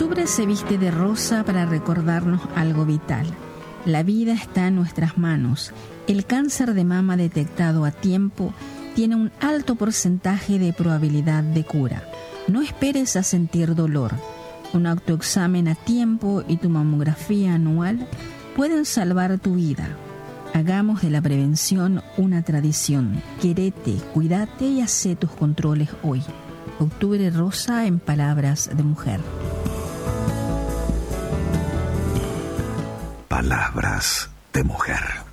Octubre se viste de rosa para recordarnos algo vital. La vida está en nuestras manos. El cáncer de mama detectado a tiempo tiene un alto porcentaje de probabilidad de cura. No esperes a sentir dolor. Un autoexamen a tiempo y tu mamografía anual pueden salvar tu vida. Hagamos de la prevención una tradición. Querete, cuídate y hacé tus controles hoy. Octubre rosa en palabras de mujer. Palabras de mujer.